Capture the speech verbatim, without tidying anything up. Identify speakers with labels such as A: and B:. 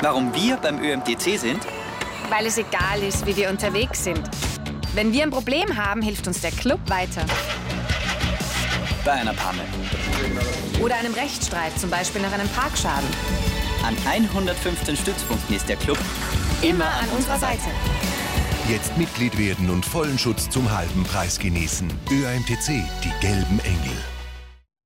A: Warum wir beim Ö M T C sind?
B: Weil es egal ist, wie wir unterwegs sind. Wenn wir ein Problem haben, hilft uns der Club weiter.
A: Bei einer Panne.
B: Oder einem Rechtsstreit, zum Beispiel nach einem Parkschaden.
A: An hundertfünfzehn Stützpunkten ist der Club
B: immer an unserer Seite.
C: Jetzt Mitglied werden und vollen Schutz zum halben Preis genießen. Ö M T C, die gelben Engel.